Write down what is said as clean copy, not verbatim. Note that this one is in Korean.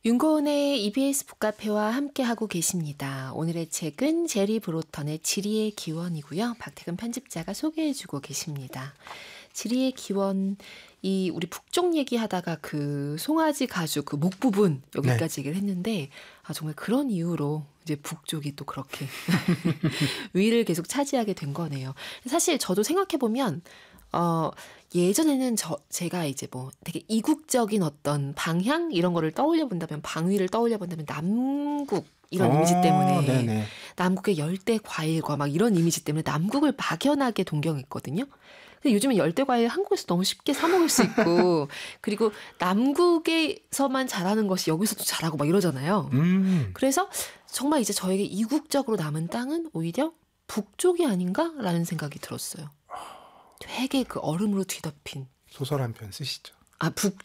윤고은의 EBS 북카페와 함께하고 계십니다. 오늘의 책은 제리 브로턴의 지리의 기원이고요. 박태근 편집자가 소개해주고 계십니다. 지리의 기원, 이 우리 북쪽 얘기하다가 그 송아지 가죽 그 목 부분 여기까지 얘기를 했는데 정말 그런 이유로 이제 북쪽이 또 그렇게 위를 계속 차지하게 된 거네요. 사실 저도 생각해보면 예전에는 제가 이제 뭐 되게 이국적인 어떤 방향 이런 거를 떠올려 본다면 방위를 떠올려 본다면 남국 이런 이미지 때문에 네네. 남국의 열대 과일과 막 이런 이미지 때문에 남국을 막연하게 동경했거든요. 근데 요즘은 열대 과일 한국에서 너무 쉽게 사 먹을 수 있고 그리고 남국에서만 잘하는 것이 여기서도 잘하고 막 이러잖아요. 그래서 정말 이제 저에게 이국적으로 남은 땅은 오히려 북쪽이 아닌가라는 생각이 들었어요. 되게 그 얼음으로 뒤덮인. 소설 한 편 쓰시죠. 북